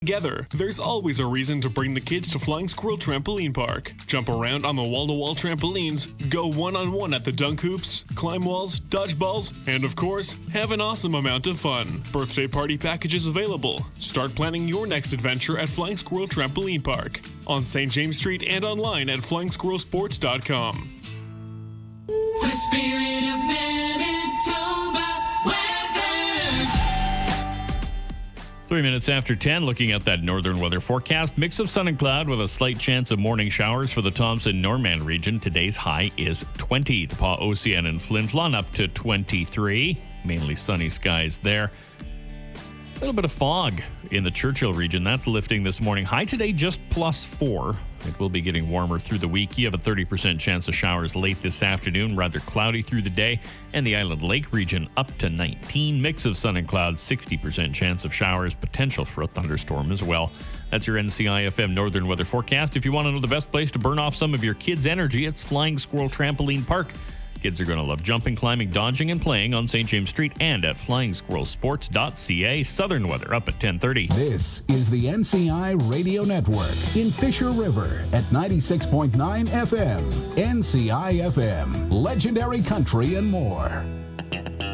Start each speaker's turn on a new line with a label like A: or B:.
A: Together, there's always a reason to bring the kids to Flying Squirrel Trampoline Park. Jump around on the wall-to-wall trampolines, go one-on-one at the dunk hoops, climb walls, dodge balls, and of course, have an awesome amount of fun. Birthday party packages available. Start planning your next adventure at Flying Squirrel Trampoline Park on St. James Street and online at FlyingSquirrelSports.com.
B: The spirit of Manitoba weather.
C: 3 minutes after 10, looking at that northern weather forecast. Mix of sun and cloud with a slight chance of morning showers for the Thompson-Norman region. Today's high is 20. The Pas-Océan and Flin Flon up to 23. Mainly sunny skies there. A little bit of fog in the Churchill region. That's lifting this morning. High today just +4. It will be getting warmer through the week. You have a 30% chance of showers late this afternoon. Rather cloudy through the day. And the Island Lake region up to 19. Mix of sun and clouds. 60% chance of showers. Potential for a thunderstorm as well. That's your NCIFM Northern Weather Forecast. If you want to know the best place to burn off some of your kids' energy, it's Flying Squirrel Trampoline Park. Kids are going to love jumping, climbing, dodging, and playing on St. James Street and at FlyingSquirrelSports.ca. Southern weather up at 10:30.
D: This is the NCI Radio Network in Fisher River at 96.9 FM. NCI FM, legendary country and more.